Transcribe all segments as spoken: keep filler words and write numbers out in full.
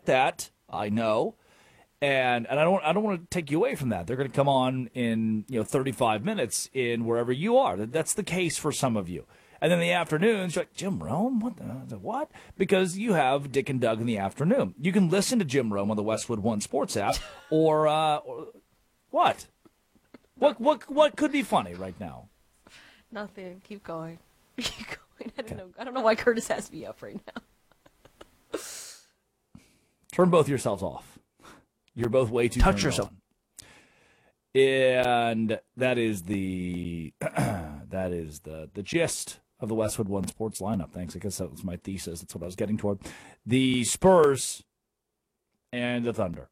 that. I know. And and I don't I don't want to take you away from that. They're going to come on in, you know, thirty-five minutes in wherever you are. That's the case for some of you. And then in the afternoons, you're like, Jim Rome? What? The, what? Because you have Dick and Doug in the afternoon. You can listen to Jim Rome on the Westwood One Sports app, or, uh, or what? What what what could be funny right now? Nothing. Keep going. Keep going. I don't okay. know. I don't know why Curtis has me up right now. Turn both yourselves off. You're both way too touch yourself. On. And that is the that is the the gist of the Westwood One Sports lineup. Thanks. I guess that was my thesis. That's what I was getting toward. The Spurs and the Thunder.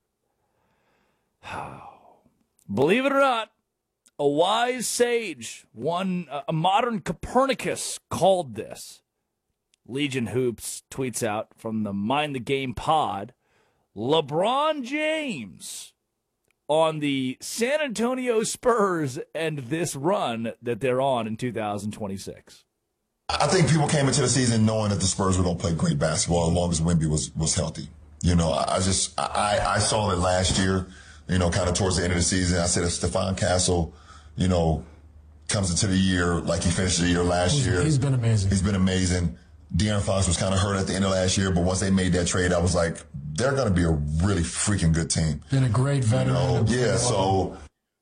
Believe it or not, a wise sage, one a modern Copernicus called this. Legion Hoops tweets out from the Mind the Game pod, LeBron James on the San Antonio Spurs and this run that they're on in two thousand twenty-six. I think people came into the season knowing that the Spurs were going to play great basketball as long as Wemby was was healthy. You know, I just I, I saw it last year, you know, kind of towards the end of the season. I said if Stephon Castle, you know, comes into the year like he finished the year last he's, year. He's been amazing. He's been amazing. De'Aaron Fox was kind of hurt at the end of last year, but once they made that trade, I was like, they're going to be a really freaking good team. Been a great veteran. You know? Yeah, so.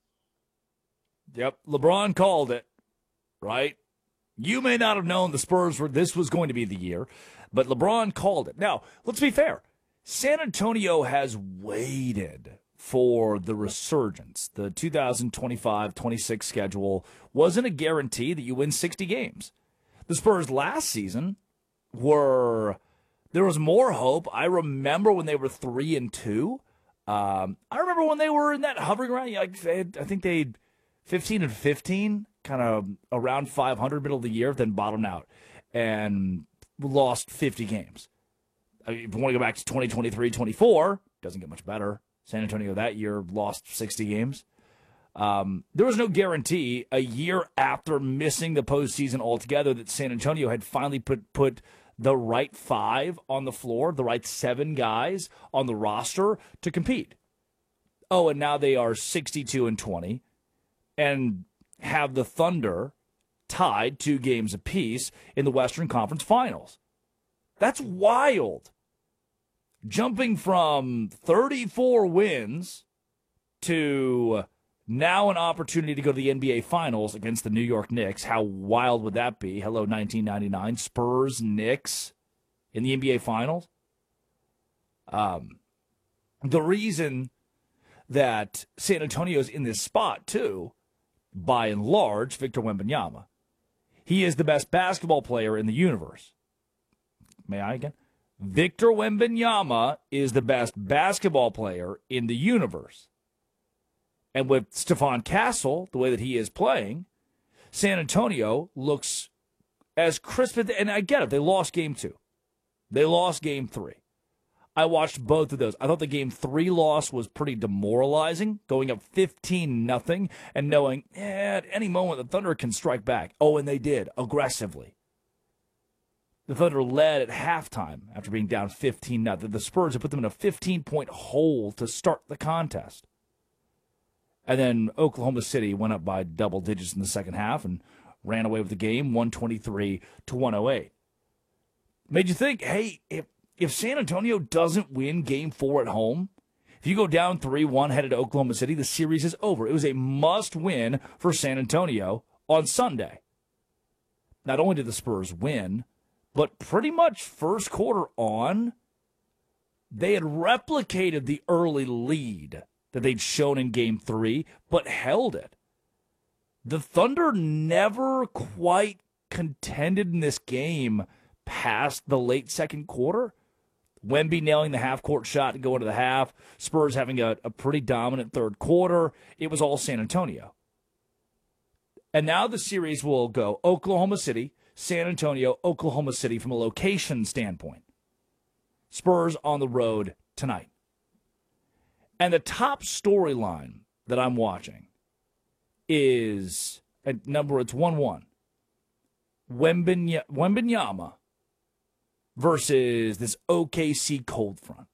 Yep, LeBron called it, right? You may not have known the Spurs were, this was going to be the year, but LeBron called it. Now, let's be fair. San Antonio has waited for the resurgence. The two thousand twenty-five twenty-six schedule wasn't a guarantee that you win sixty games. The Spurs last season were, there was more hope. I remember when they were three and two. Um, I remember when they were in that hovering around. Like, I think they fifteen and fifteen, kind of around five hundred middle of the year, then bottomed out and lost fifty games. I mean, if you want to go back to twenty twenty-three twenty-four, doesn't get much better. San Antonio that year lost sixty games. Um, there was no guarantee a year after missing the postseason altogether that San Antonio had finally put put the right five on the floor, the right seven guys on the roster to compete. Oh, and now they are sixty-two and twenty and have the Thunder tied two games apiece in the Western Conference Finals. That's wild. Jumping from thirty-four wins to now an opportunity to go to the N B A Finals against the New York Knicks. How wild would that be? Hello, nineteen ninety-nine. Spurs, Knicks in the N B A Finals. Um, the reason that San Antonio's in this spot, too, by and large, Victor Wembanyama. He is the best basketball player in the universe. May I again? Victor Wembanyama is the best basketball player in the universe. And with Stephon Castle, the way that he is playing, San Antonio looks as crisp. And I get it. They lost game two. They lost game three. I watched both of those. I thought the game three loss was pretty demoralizing, going up fifteen nothing and knowing eh, at any moment the Thunder can strike back. Oh, and they did, aggressively. The Thunder led at halftime after being down fifteen nothing. The Spurs had put them in a fifteen-point hole to start the contest. And then Oklahoma City went up by double digits in the second half and ran away with the game, one twenty-three to one oh eight. Made you think, hey, if, if San Antonio doesn't win game four at home, if you go down three one headed to Oklahoma City, the series is over. It was a must-win for San Antonio on Sunday. Not only did the Spurs win, but pretty much first quarter on, they had replicated the early lead that they'd shown in game three, but held it. The Thunder never quite contended in this game past the late second quarter. Wemby nailing the half-court shot to go into the half. Spurs having a, a pretty dominant third quarter. It was all San Antonio. And now the series will go Oklahoma City, San Antonio, Oklahoma City from a location standpoint. Spurs on the road tonight. And the top storyline that I'm watching is, at number, it's one one. Wembanyama versus this O K C cold front.